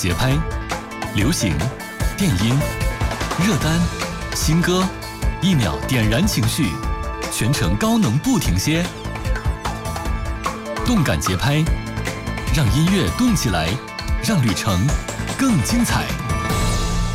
节拍，流行、电音、热单、新歌，1秒点燃情绪，全程高能不停歇。动感节拍，让音乐动起来，让旅程更精彩。